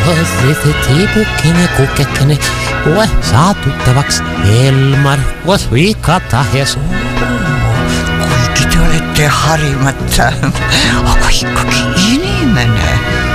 Tiipukkini, kukkekini, saa tuttavaks Elmar, Vika-Tahjas. Kuigi te olete harimata, aga ikkagi inimene.